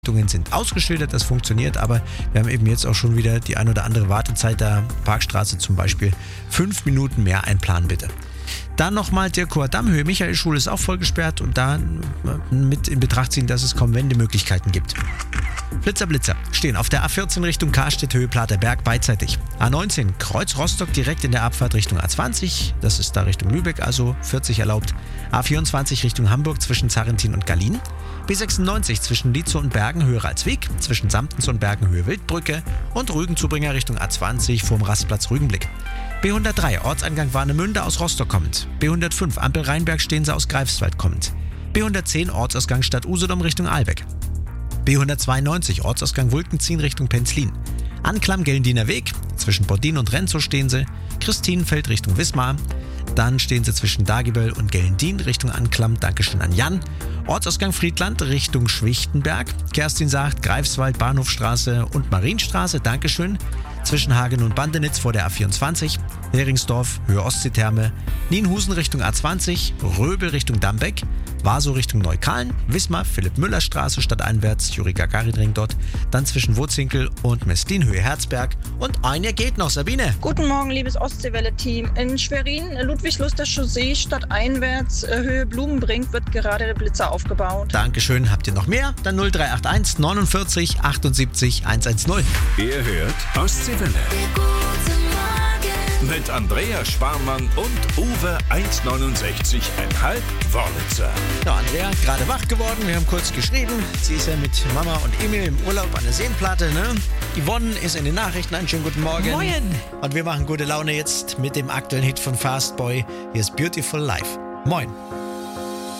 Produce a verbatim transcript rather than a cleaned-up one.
Richtungen sind ausgeschildert, das funktioniert, aber wir haben eben jetzt auch schon wieder die ein oder andere Wartezeit der Parkstraße zum Beispiel. Fünf Minuten mehr einplanen bitte. Dann nochmal der Chor-Dammhöhe. Michaelschule ist auch voll gesperrt und da mit in Betracht ziehen, dass es kaum Wendemöglichkeiten gibt. Blitzer, Blitzer stehen auf der A vierzehn Richtung Karstedt, Höhe Platerberg beidseitig. A neunzehn Kreuz Rostock direkt in der Abfahrt Richtung A zwanzig, das ist da Richtung Lübeck, also vierzig erlaubt. A vierundzwanzig Richtung Hamburg zwischen Zarrentin und Gallien. B sechsundneunzig zwischen Lietzow und Bergen Höhe Ralsweg, zwischen Samtens und Bergen Höhe Wildbrücke und Rügenzubringer Richtung A zwanzig vorm Rastplatz Rügenblick. B hundertdrei Ortseingang Warnemünde aus Rostock kommend. B hundertfünf Ampel Rheinberg Stehense aus Greifswald kommend. B hundertzehn Ortsausgang Stadt Usedom Richtung Ahlbeck. B hundertzweiundneunzig Ortsausgang Wulkenziehen Richtung Penzlin. Anklam Gellendiener Weg, zwischen Bordin und Renzow stehen sie. Christinenfeld Richtung Wismar. Dann stehen sie zwischen Dagiböll und Gellendien Richtung Anklam. Dankeschön an Jan. Ortsausgang Friedland Richtung Schwichtenberg. Kerstin sagt Greifswald, Bahnhofstraße und Marienstraße. Dankeschön. Zwischen Hagen und Bandenitz vor der A vierundzwanzig. Heringsdorf, Höhe Ostseetherme. Nienhusen Richtung A zwanzig. Röbel Richtung Dambeck. Waso Richtung Neukalen, Wismar, Philipp-Müller-Straße stadteinwärts, Juri-Gagarin-Ring dort, dann zwischen Wurzinkel und Mestlin, Höhe Herzberg und eine geht noch, Sabine. Guten Morgen, liebes Ostseewelle-Team. In Schwerin, Ludwig-Luster-Chaussee, stadteinwärts, Höhe Blumenbrink, wird gerade der Blitzer aufgebaut. Dankeschön, habt ihr noch mehr? Dann null drei acht eins neunundvierzig achtundsiebzig hundertzehn. Ihr hört Ostseewelle. Mit Andrea Sparmann und Uwe eins neunundsechzig Komma fünf Wörlitzer. Ja, Andrea, gerade wach geworden. Wir haben kurz geschrieben. Sie ist ja mit Mama und Emil im Urlaub an der Seenplatte. Ne? Yvonne ist in den Nachrichten. Einen schönen guten Morgen. Moin. Und wir machen gute Laune jetzt mit dem aktuellen Hit von Fastboy. Hier ist Beautiful Life. Moin.